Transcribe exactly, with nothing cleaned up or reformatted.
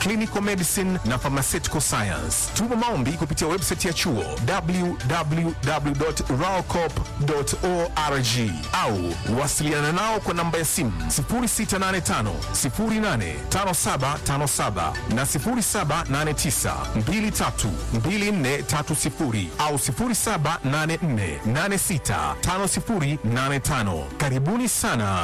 clinical medicine na pharmaceutical science. Tuma maombi kupitia website ya chuo w w w dot raocop dot org au wasiliana nao kwa namba ya simu sifuri sita nane tano sifuri nane tano saba tano saba na sifuri saba nane tisa mbili tatu mbili nne tatu sifuri au sifuri saba nane nne nane sita tano sifuri nane tano. Karibuni sana